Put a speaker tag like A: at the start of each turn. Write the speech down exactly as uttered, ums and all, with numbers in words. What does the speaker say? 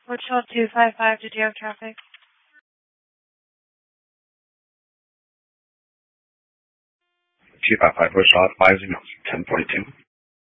A: Wichita two five five, did you have traffic?
B: two five five, Wichita, advising ten forty-two.